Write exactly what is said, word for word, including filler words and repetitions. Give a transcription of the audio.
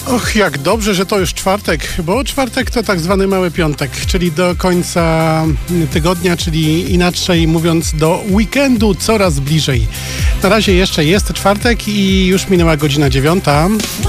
Och, jak dobrze, że to już czwartek, bo czwartek to tak zwany mały piątek, czyli do końca tygodnia, czyli inaczej mówiąc do weekendu coraz bliżej. Na razie jeszcze jest czwartek i już minęła godzina dziewiąta.